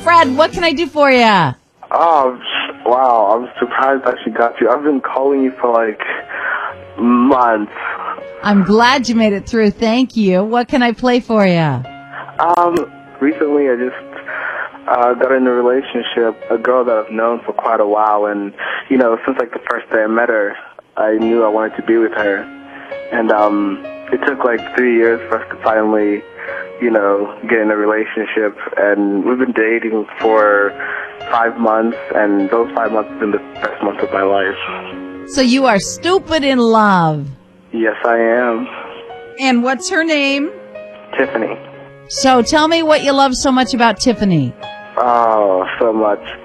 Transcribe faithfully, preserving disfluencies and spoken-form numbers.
Fred, what can I do for you? Oh, wow. I'm surprised that she got you. I've been calling you for like months. I'm glad you made it through. Thank you. What can I play for you? Um, recently I just uh, got in a relationship, a girl that I've known for quite a while, and, you know, since like the first day I met her, I knew I wanted to be with her. And um, it took like three years for us to finally, you know, get in a relationship, and we've been dating for five months, and those five months have been the best months of my life. So you are stupid in love. Yes, I am. And what's her name? Tiffany. So tell me what you love so much about Tiffany. Oh, so much.